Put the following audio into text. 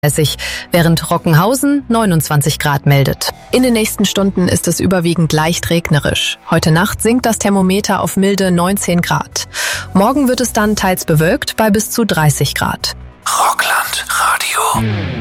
während Rockenhausen 29 Grad meldet. In den nächsten Stunden ist es überwiegend leicht regnerisch. Heute Nacht sinkt das Thermometer auf milde 19 Grad. Morgen wird es dann teils bewölkt bei bis zu 30 Grad. Rockland Radio.